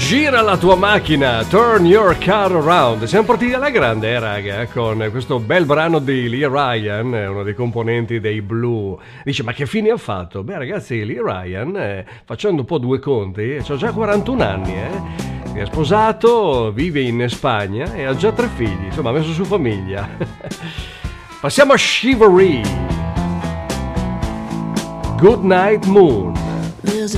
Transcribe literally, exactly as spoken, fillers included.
Gira la tua macchina, turn your car around. Siamo partiti alla grande, eh, raga, con questo bel brano di Lee Ryan, uno dei componenti dei Blue. Dice, ma che fine ha fatto? Beh, ragazzi, Lee Ryan, eh, facendo un po' due conti, ha già quarantuno anni, eh. È sposato, vive in Spagna e ha già tre figli, insomma, ha messo su famiglia. Passiamo a Chivalry. Good Night Moon.